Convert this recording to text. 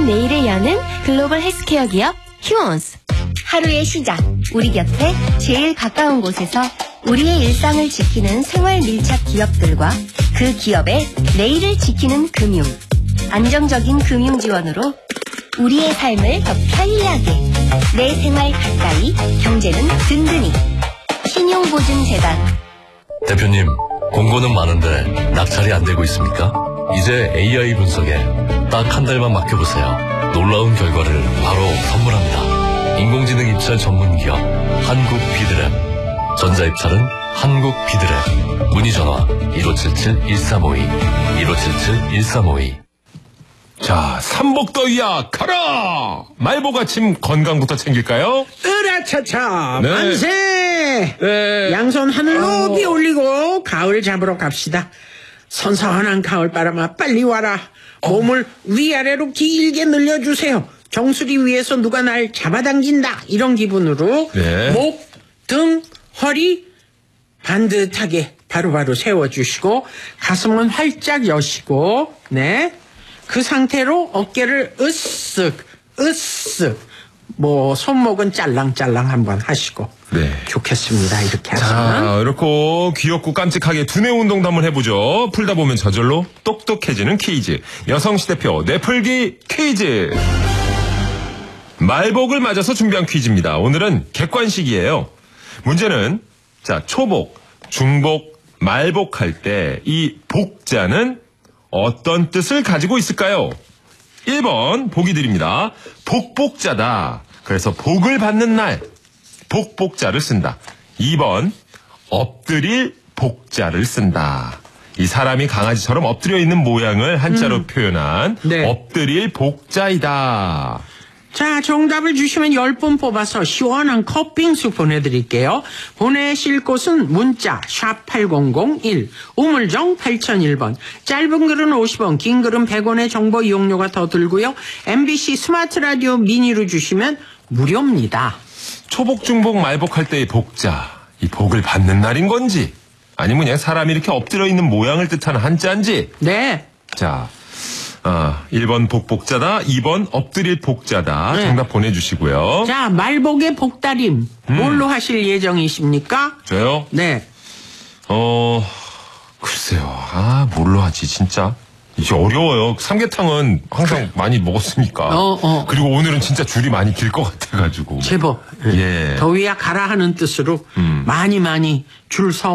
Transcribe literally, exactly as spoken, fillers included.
새로운 내일을 여는 글로벌 헬스케어 기업 휴원스. 하루의 시작, 우리 곁에 제일 가까운 곳에서 우리의 일상을 지키는 생활 밀착 기업들과 그 기업의 내일을 지키는 금융. 안정적인 금융 지원으로 우리의 삶을 더 편리하게. 내 생활 가까이, 경제는 든든히. 신용보증재단. 대표님, 공고는 많은데 낙찰이 안 되고 있습니까? 이제 에이아이 분석에 딱 한 달만 맡겨보세요. 놀라운 결과를 바로 선물합니다. 인공지능 입찰 전문기업 한국비드랩. 전자입찰은 한국비드랩. 문의전화 일오칠칠 일삼오이 일오칠칠 일삼오이. 자, 삼복더위야 가라! 말복 아침 건강부터 챙길까요? 으라차차 네. 만세! 네. 양손 하늘 높이 올리고 가을 잡으러 갑시다. 선선한 가을바람아 빨리 와라. 어. 몸을 위아래로 길게 늘려주세요. 정수리 위에서 누가 날 잡아당긴다 이런 기분으로. 네. 목, 등, 허리 반듯하게 바로바로 세워주시고 가슴은 활짝 여시고, 네, 그 상태로 어깨를 으쓱 으쓱, 뭐 손목은 짤랑짤랑 한번 하시고. 네, 좋겠습니다. 이렇게 하시면. 자, 이렇게 귀엽고 깜찍하게 두뇌 운동도 한번 해보죠. 풀다 보면 저절로 똑똑해지는 퀴즈. 여성시대표 뇌풀기 퀴즈. 말복을 맞아서 준비한 퀴즈입니다. 오늘은 객관식이에요. 문제는, 자, 초복, 중복, 말복할 때 이 복자는 어떤 뜻을 가지고 있을까요? 일 번 보기 드립니다. 복복자다. 그래서 복을 받는 날 복복자를 쓴다. 이 번 엎드릴 복자를 쓴다. 이 사람이 강아지처럼 엎드려 있는 모양을 한자로 음. 표현한 네. 엎드릴 복자이다. 자, 정답을 주시면 열 분 뽑아서 시원한 컵빙수 보내드릴게요. 보내실 곳은 문자 샵 팔공공일, 우물정 팔공공일 번. 짧은 글은 오십 원, 긴 글은 백 원의 정보 이용료가 더 들고요. 엠비씨 스마트 라디오 미니로 주시면 무료입니다. 초복, 중복, 말복할 때의 복자, 이 복을 받는 날인 건지 아니면 그냥 사람이 이렇게 엎드려 있는 모양을 뜻하는 한자인지. 네. 자, 아, 일 번 복복자다, 이 번 엎드릴 복자다. 네. 정답 보내주시고요. 자, 말복의 복다림 음. 뭘로 하실 예정이십니까? 저요? 네. 어, 글쎄요. 아, 뭘로 하지 진짜. 이게 어려워요. 삼계탕은 항상 그래. 많이 먹었으니까. 어, 어. 그리고 오늘은 진짜 줄이 많이 길 것 같아가지고. 제법. 예. 더위야 가라 하는 뜻으로 음. 많이 많이 줄 서